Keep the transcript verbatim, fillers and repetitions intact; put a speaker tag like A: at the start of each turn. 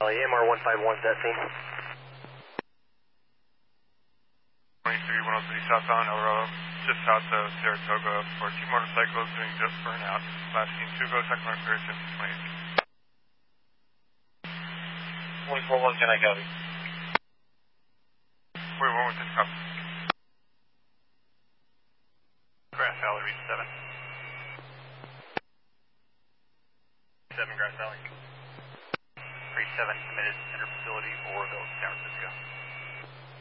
A: A M R one five one is that scene.
B: twenty-three one oh three southbound Aurora, just south of Saratoga for two motorcycles doing just burnout. Last seen two go, second one clear, fifty twenty.
C: twenty-four one, can I copy?
B: Wait, one with this copy.
C: Grass Valley, reach seven. seven Grass Valley. Reach seven, committed interfacility, Oroville, San Francisco.